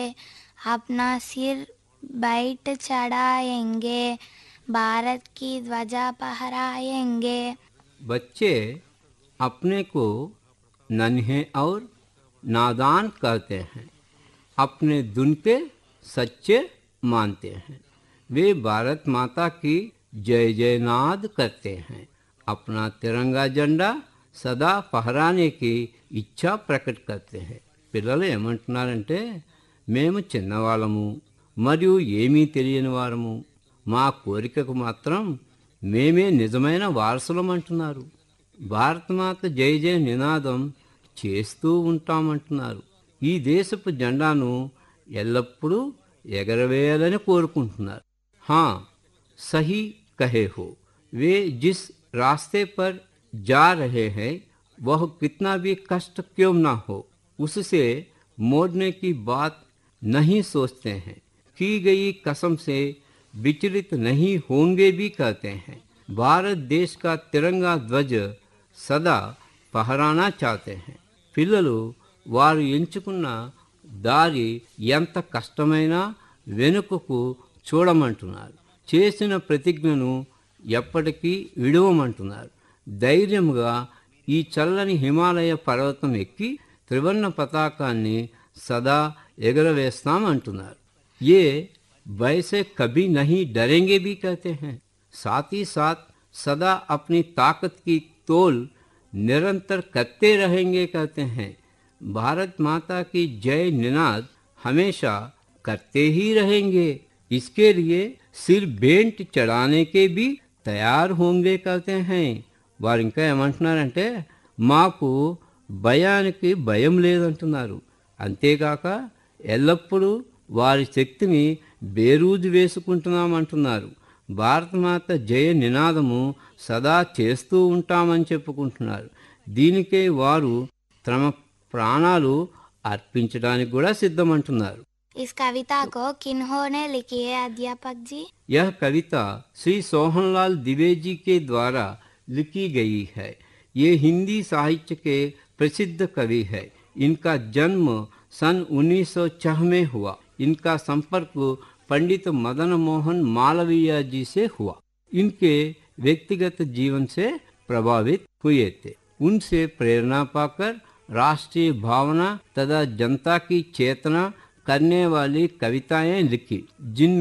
अपना सिर बैठ चढ़ाएंगे, भारत की ध्वजा फहराएंगे। बच्चे अपने को नन्हे और नादान कहते हैं, अपने धुन पे सच्चे मानते हैं। वे भारत माता की जय जयनाद करते हैं, अपना तिरंगा झंडा సదా ఫహరానికి ఇచ్చా ప్రకట్ करते हैं। పిల్లలు ఏమంటున్నారంటే, మేము చిన్నవాళ్ళము మరియు ఏమీ తెలియని వారము, మా కోరికకు మాత్రం మేమే నిజమైన వారసులం అంటున్నారు। భారతమాత జై జయ నినాదం చేస్తూ ఉంటామంటున్నారు। ఈ దేశపు జెండాను ఎల్లప్పుడూ ఎగరవేయాలని కోరుకుంటున్నారు। हाँ सही कहे हो, वे जिस रास्ते पर जा रहे हैं वह कितना भी कष्ट क्यों ना हो उससे मोड़ने की बात नहीं सोचते हैं, की गई कसम से विचलित नहीं होंगे भी कहते हैं। भारत देश का तिरंगा ध्वज सदा फहराना चाहते हैं। పిల్లలు వారు ఎంచుకున్న దారి ఎంత కష్టమైనా వెనుకకు చూడమంటున్నారు, చేసిన ప్రతిజ్ఞను ఎప్పటికీ విడవమంటున్నారు। ధైర్యంగా ఈ చల్లని హిమాలయ పర్వతం ఎక్కి త్రివర్ణ పతాకాన్ని సదా ఎగరవేస్తామంటున్నారు। ये भय से कभी नहीं डरेंगे भी कहते हैं, साथ ही साथ सदा अपनी ताकत की तोल निरंतर करते रहेंगे कहते हैं। भारत माता की जय निनाद हमेशा करते ही रहेंगे, इसके लिए सिर भेंट चढ़ाने के भी तैयार होंगे कहते हैं। వారు ఇంకా ఏమంటున్నారంటే, మాకు భయానికి భయం లేదంటున్నారు, అంతేకాక ఎల్లప్పుడూ వారి శక్తిని బేరూజు వేసుకుంటున్నామంటున్నారు। భారతమాత జయ నినాదము సదా చేస్తూ ఉంటామని చెప్పుకుంటున్నారు। దీనికే వారు తమ ప్రాణాలు అర్పించడానికి కూడా సిద్ధమంటున్నారు। इस कविता को किन्होंने लिखी है अध्यापक जी? यह कविता श्री सोहनलाल द्विवेदी के द्वारा लिखी गई है। ये हिंदी साहित्य के प्रसिद्ध कवि है। इनका जन्म सन 1906 में हुआ। इनका संपर्क पंडित मदन मोहन मालवीय जी से हुआ। इनके व्यक्तिगत जीवन से प्रभावित हुए थे। उनसे प्रेरणा पाकर राष्ट्रीय भावना तथा जनता की चेतना करने वाली कविताएं लिखी, जिनमें